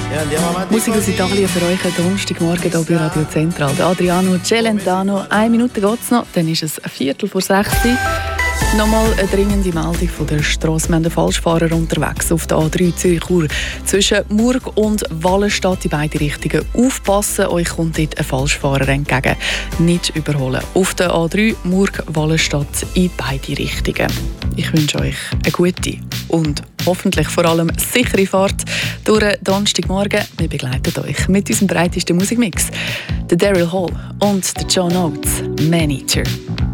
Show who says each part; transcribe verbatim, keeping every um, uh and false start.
Speaker 1: Musik aus Italien für euch heute Donnerstagmorgen hier bei Radio Zentral. Der Adriano Celentano. Eine Minute geht es noch, dann ist es ein Viertel vor sechs. Nochmal eine dringende Meldung von der Strasse. Wir haben einen Falschfahrer unterwegs auf der A drei Zürich-Chur. Zwischen Murg und Wallenstadt in beide Richtungen. Aufpassen, euch kommt dort ein Falschfahrer entgegen. Nicht überholen. Auf der A drei Murg-Wallenstadt in beide Richtungen. Ich wünsche euch eine gute und hoffentlich vor allem sichere Fahrt durch den Donnerstagmorgen. Wir begleiten euch mit unserem breitesten Musikmix. Der Daryl Hall und der John Oates, Man Eater.